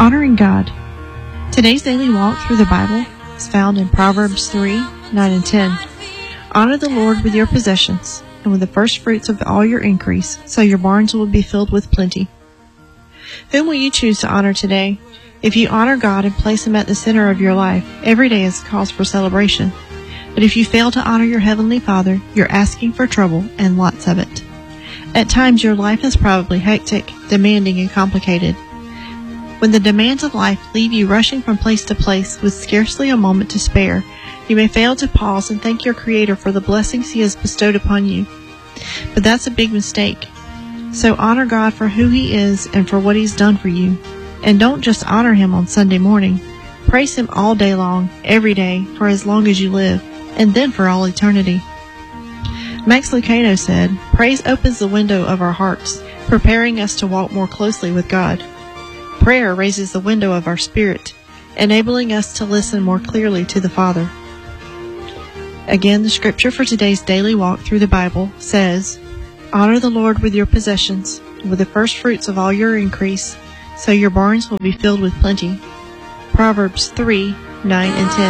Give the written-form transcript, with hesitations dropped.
Honoring God. Today's daily walk through the Bible is found in Proverbs 3, 9 and 10. Honor the Lord with your possessions, and with the first fruits of all your increase, so your barns will be filled with plenty. Whom will you choose to honor today? If you honor God and place Him at the center of your life, every day is cause for celebration. But if you fail to honor your Heavenly Father, you're asking for trouble, and lots of it. At times your life is probably hectic, demanding, and complicated. When the demands of life leave you rushing from place to place with scarcely a moment to spare, you may fail to pause and thank your Creator for the blessings He has bestowed upon you. But that's a big mistake. So honor God for who He is and for what He's done for you. And don't just honor Him on Sunday morning. Praise Him all day long, every day, for as long as you live, and then for all eternity. Max Lucado said, "Praise opens the window of our hearts, preparing us to walk more closely with God. Prayer raises the window of our spirit, enabling us to listen more clearly to the Father." Again, the scripture for today's daily walk through the Bible says, "Honor the Lord with your possessions, with the first fruits of all your increase, so your barns will be filled with plenty." Proverbs 3, 9 and 10.